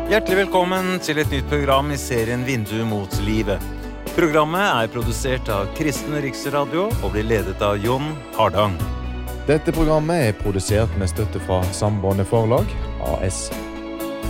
Hjertelig velkommen til et nytt program I serien Vindu mot livet. Programmet produsert av Kristen Riksradio og blir ledet av Jon Hardang. Dette programmet produsert med støtte fra Sambandet Forlag, AS.